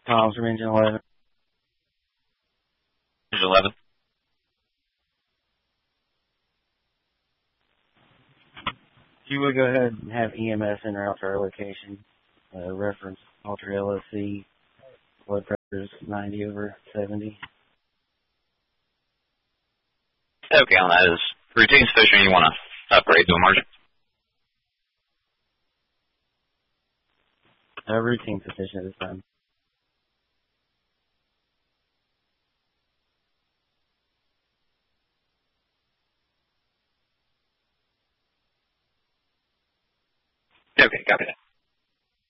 Tom's from Engine 11. Engine 11. If you would go ahead and have EMS en route to our location, reference Ultra LSC, blood pressure is 90/70. Okay, on that is routine sufficient. You want to upgrade to a margin? Routine sufficient this time. Okay, copy that.